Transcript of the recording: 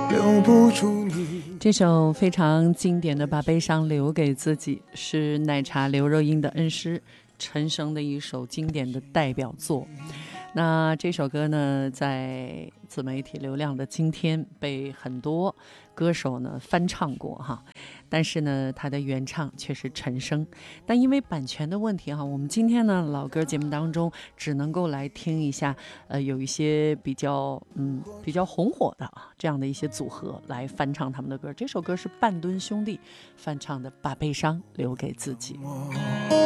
留不住你。 这首非常经典的《把悲伤留给自己》是奶茶刘若英的恩师陈升的一首经典的代表作。那这首歌呢，在自媒体流量的今天被很多歌手呢翻唱过哈，但是呢，它的原唱却是陈升。但因为版权的问题哈，我们今天呢老歌节目当中只能够来听一下，有一些比较红火的这样的一些组合来翻唱他们的歌。这首歌是半吨兄弟翻唱的《把悲伤留给自己》。